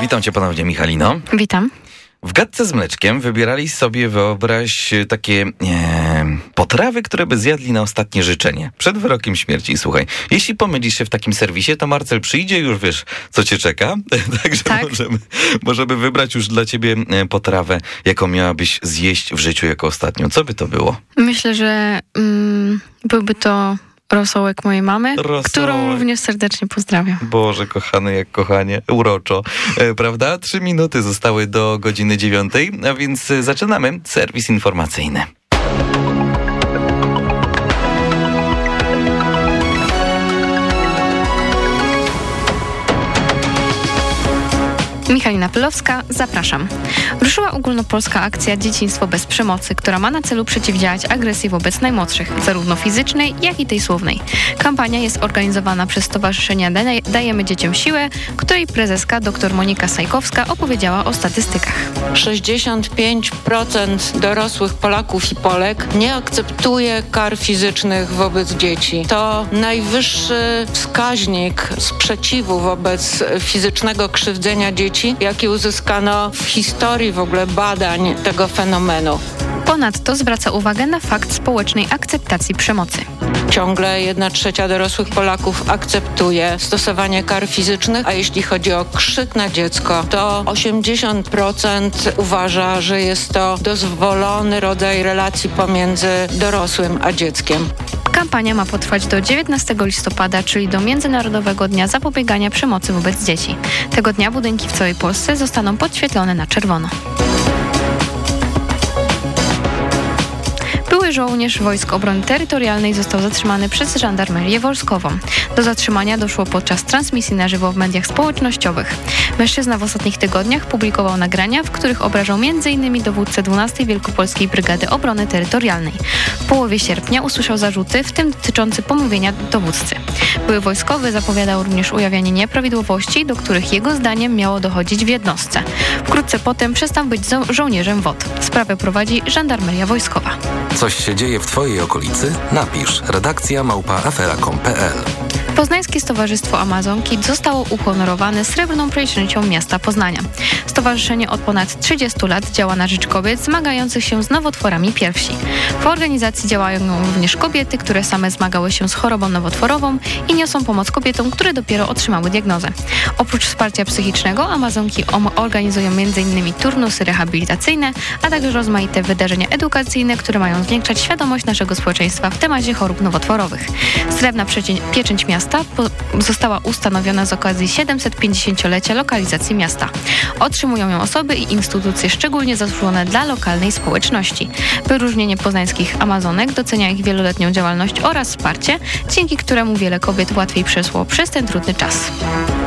Witam cię ponownie, Michalino. Witam. W gadce z mleczkiem wybierali sobie, wyobraź, takie potrawy, które by zjadli na ostatnie życzenie. Przed wyrokiem śmierci. Słuchaj, jeśli pomylisz się w takim serwisie, to Marcel przyjdzie, już wiesz, co cię czeka. Także tak. możemy wybrać już dla ciebie potrawę, jaką miałabyś zjeść w życiu jako ostatnią. Co by to było? Myślę, że byłby to rosołek mojej mamy, którą również serdecznie pozdrawiam. Boże, kochany jak kochanie, uroczo, prawda? 3 minuty zostały do godziny 9, a więc zaczynamy serwis informacyjny. Michalina Pylowska, zapraszam. Ruszyła ogólnopolska akcja Dzieciństwo bez przemocy, która ma na celu przeciwdziałać agresji wobec najmłodszych, zarówno fizycznej, jak i tej słownej. Kampania jest organizowana przez Stowarzyszenie Dajemy Dzieciom Siłę, której prezeska dr Monika Sajkowska opowiedziała o statystykach. 65% dorosłych Polaków i Polek nie akceptuje kar fizycznych wobec dzieci. To najwyższy wskaźnik sprzeciwu wobec fizycznego krzywdzenia dzieci, jaki uzyskano w historii w ogóle badań tego fenomenu. Ponadto zwraca uwagę na fakt społecznej akceptacji przemocy. Ciągle 1/3 dorosłych Polaków akceptuje stosowanie kar fizycznych, a jeśli chodzi o krzyk na dziecko, to 80% uważa, że jest to dozwolony rodzaj relacji pomiędzy dorosłym a dzieckiem. Kampania ma potrwać do 19 listopada, czyli do Międzynarodowego Dnia Zapobiegania Przemocy wobec Dzieci. Tego dnia budynki w całej Polsce zostaną podświetlone na czerwono. Były żołnierz Wojsk Obrony Terytorialnej został zatrzymany przez żandarmerię wojskową. Do zatrzymania doszło podczas transmisji na żywo w mediach społecznościowych. Mężczyzna w ostatnich tygodniach publikował nagrania, w których obrażał m.in. dowódcę 12. Wielkopolskiej Brygady Obrony Terytorialnej. W połowie sierpnia usłyszał zarzuty, w tym dotyczące pomówienia dowódcy. Były wojskowy zapowiadał również ujawnianie nieprawidłowości, do których jego zdaniem miało dochodzić w jednostce. Wkrótce potem przestał być żołnierzem WOT. Sprawę prowadzi żandarmeria wojskowa. Coś się dzieje w twojej okolicy? Napisz redakcja@afera.com.pl. Poznańskie Stowarzystwo Amazonki zostało uhonorowane srebrną prysznicą miasta Poznania. Stowarzyszenie od ponad 30 lat działa na rzecz kobiet zmagających się z nowotworami piersi. W organizacji działają również kobiety, które same zmagały się z chorobą nowotworową i niosą pomoc kobietom, które dopiero otrzymały diagnozę. Oprócz wsparcia psychicznego Amazonki organizują m.in. turnusy rehabilitacyjne, a także rozmaite wydarzenia edukacyjne, które mają zwiększać świadomość naszego społeczeństwa w temacie chorób nowotworowych. Srebrna pieczęć miasta została ustanowiona z okazji 750-lecia lokalizacji miasta. Otrzymują ją osoby i instytucje szczególnie zasłużone dla lokalnej społeczności. Wyróżnienie poznańskich Amazonek docenia ich wieloletnią działalność oraz wsparcie, dzięki któremu wiele kobiet łatwiej przeszło przez ten trudny czas.